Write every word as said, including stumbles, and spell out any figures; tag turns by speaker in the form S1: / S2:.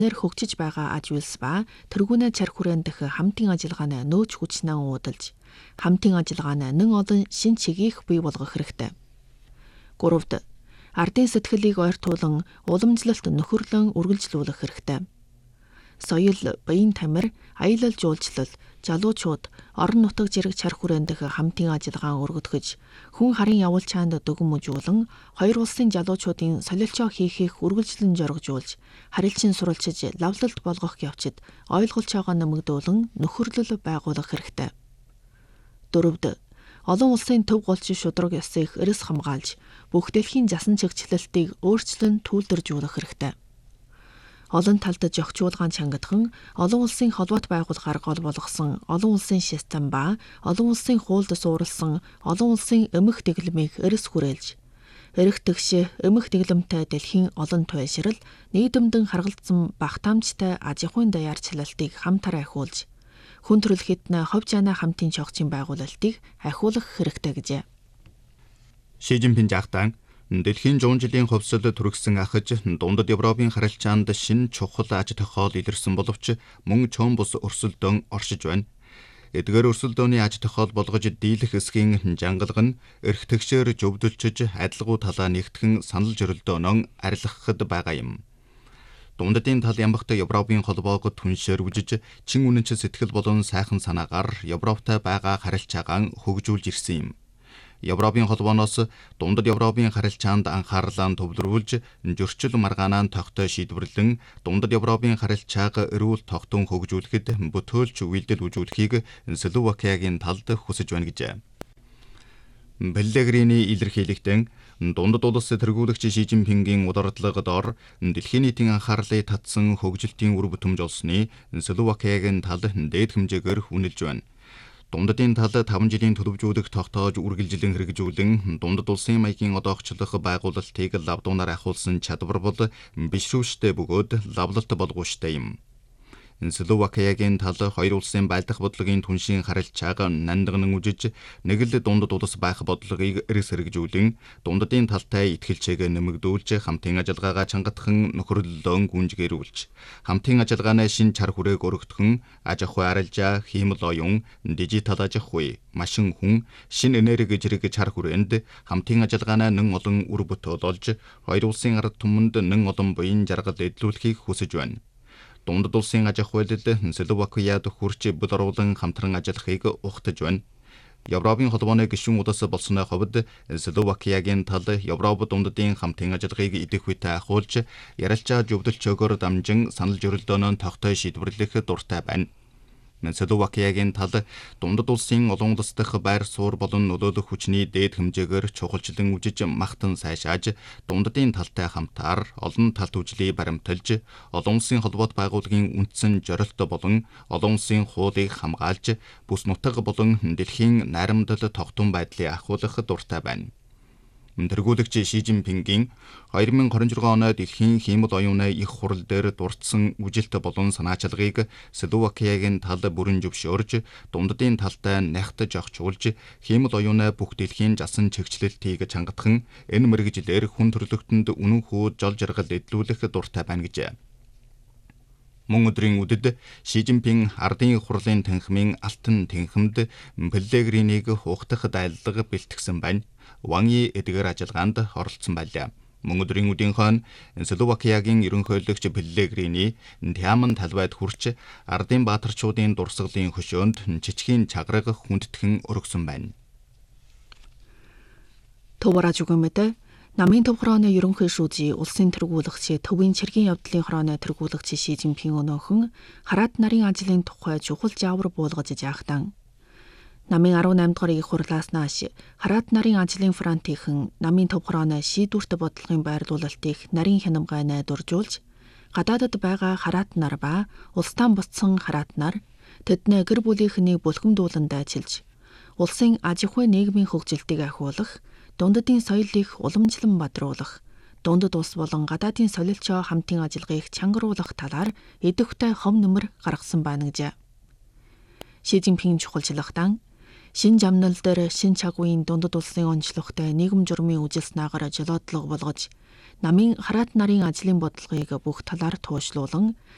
S1: нэр хөгжиж байгаа аж үйлс ба тэргүүнээ чар хүрээнд дэх хамтын ажиллагааны нөөц хүчнээ уудалж, хамтын ажиллагааны нэн олон шин чигийг бий болгох хэрэгтэй. Гуравд ардын сэтгэлийг ойртуулан уламжлалт нөхөрлөн үргэлжлүүлэх хэрэгтэй. Соёл, баян тамир, аялал жуулчлал, залуучууд, орон нутаг зэрэг чар хүрээнд дэх хамтын ажиллагаан өргөдгөж, хүн харын явуулчаанд дүгнэмжүүлэн, хоёр улсын залуучуудын солилцоо хийхийг үргэлжлэн жоргожуулж, харилцан суралцж, лавлалт болгох явцад ойлголцоогоо нэмэгдүүлэн нөхөрлөл байгуулах хэрэгтэй. Дөрөвд олон улсын төв голчин шудраг ёсыг эрс хамгаалж, бүх дэлхийн засан чигчлэлтийг өөрчлөн түлдэржүүлэх хэрэгтэй. Олон талд жогчуулгаан чангадхан, олон улсын холбоот байгууллагаар гол болгосон олон улсын систем ба олон улсын хуульд суурилсан олон улсын эмх дэглэмийг эрс хүрээлж, эрх тэгш эмх дэглэмтэй дэлхийн олон туйлшрал, нийгэмдэн харгалзсан багтаамжтай аж ахуйн даяарчлалтыг хамтараа ахиулж, хүн төрөлхтн ховж яана хамтын чогчийн байгуулалтыг ахиулах хэрэгтэй гэжээ.
S2: Ши Жинпин жагтаан дэлхийн зуун жилийн хувьсэл түргсэн ахаж дундад Европын харилцаанд шин чухал аж тохиол илэрсэн боловч мөн чон бус өрсөлдөөн оршиж байна. Эдгээр өрсөлдөөний аж тохиол болгож дийлэх эсхийн жангалга нь эрх тэгшээр зөвдөлчж адилгуу талаа нэгтгэн санал жирэлдөөнөн арилгахад байгаа юм. Дундадын тал ямагт Европын холбоог түншээр үжиж, чин үнэнч сэтгэл болон сайхан санаагаар Европтой байгаа харилцаагаа хөгжүүлж ирсэн юм. Европын холбооноос дундад Европын харилцаанд анхаарлаа төвлөрүүлж, зөрчил маргаанаа тогтоо шийдвэрлэн дундад Европын харилцааг эрүүл тогтун хөгжүүлэхэд бүтөөлч үйлдэл үзүүлэхийг Словакиягийн талд хүсэж байна гэжээ. Пеллегрини илэрхийлэгтэн дундад улс тэргүүлэгч Ши Жинпингийн удирдлагад ор дэлхийн нийтийн анхаарлыг татсан хөгжилтийн үр бүтэмж олсны Словакиягийн тал дээд хэмжээгээр үнэлж байна. Дундадын тал таван жилийн төлөвжүүлэх тогтоож үргэлжлэн хэрэгжүүлэн дундад улсын маягийн одоогчлох байгуулалтыг лавдуунаар ахиулсан чадвар бол бишрүүштэй бөгөөд лавлалт болгоуштай юм. Словакиягийн тал хоёр улсын байлдах бодлогын түншийн харилцааг нандинан үжиж, нэг л дундад улс байх бодлогыг эрс хэрэгжүүлэн дундадын талтай итгэлчээг нэмэгдүүлж, хамтын ажиллагаагаа чангатхан нөхөрлөлөөн гүнжгэрүүлж, хамтын ажиллагааны шин чар хүрээг өргөтгөн аж ахуй арилжаа, хиймэл оюун, дижитал аж ахуй, машин хүн, шин энерги зэрэг чар хүрээнд хамтын ажиллагааны нэн олон үр бүтээл олж, хоёр улсын ард түмэнд нэн олон буян жаргал эдлүүлэхийг хүсэж байна. Дундад улсын аж ахуйлд Словакияд хүрч бүл оруулан хамтран ажиллахыг ухтаж байна. Европын холбооны гишүүн улс болсны хувьд Словакиягийн тал Европ дундадын хамтын ажиллагааг идэх үедээ ахиулж, ярилцаа зөвдөлчөөгөөр дамжин санал жирэлдөөнөө тогтоо шийдвэрлэх дуртай байна. Словакиягийн тал дундад улсын олон улс дахь байр суур болон нөлөөлөх хүчний дээд хэмжээгээр чухалчлан үжиж магтан сайшааж, дундадын талтай хамтаар олон талт үжлийг баримталж, олон улсын холбоот байгууллагын үндсэн зорилт болон олон улсын хуулийг хамгаалж, бүс нутаг болон дэлхийн найрамдал тогтун байдлыг ахиулах дуртай байна. Тэргүүлэгч Ши Жинпингийн хоёр мың двадцать шесть оны дэлхийн хиймэл оюуны их хурал дээр дурдсан үжилт болон санаачлагыг Словакиягийн тал бүрэн зөвшөөрж, дундадын талтай нягтж огчуулж, хиймэл оюуны бүх дэлхийн засан чигчлэлтийг чангатхан энэ мэргэжлэр хүн төрлөختөнд үнэн хүү жол жаргал эдлүүлэх дуртай байна гэжээ. Мөн өдрийн үдэд Ши Жинпин ардын хурлын танхимын алтан танхимд Пеллегринийг хугдах дайлалга бэлтгэсэн байна. Ванги эдгээр ажиллагаанд оролцсон байлаа. Мөн өдрийн үдийн хон Словакиягийн ерөнхийлөгч Пеллегрини Тяман талбайд хүрч ардын баатарчуудын дурсгалын хөшөөнд жижигхэн чагарга хүндэтгэн өргөсөн байна.
S1: Төвөрөж өгөөмөд намын төв хорооны ерөнхий шүүжий улсын тэргүүлэгч төвийн цэргийн явдлын хорооны тэргүүлэгч Ши Жинпин өнөөхөн хараат нарын ажлын тухай чухал заавар буулгаж яахтан намын арван дугаар их хурлаас нааш хараат нарын ажлын фронтийнхэн намын төв хорооны шийдвэрт бодлогын байрлуулалтыг нарийн хянамгай найдваржуулж, гадаадад байгаа хараат нар ба улстан босцсон хараат нар тэдний гэр бүлийнхнийг бүлхэмдүүлэн дайчилж, улсын аж ахуй нийгмийн хөгжилтийг ахиулах, дундадын соёлыг уламжлан бадруулах, дундад улс болон гадаадын солилцоо хамтын ажиллагааг чангаруулах талаар идэвхтэй хов нэмэр гаргасан байна гэжээ. Ши Жинпин чухалчлагтан шин жамнал дээр шин чагуйн дундад улсын онцлогтой нийгэм журмын үжилснаагаар жолоодлого болгож, намын хараат нарын ажлын бодлогыг бүх талаар туушлуулан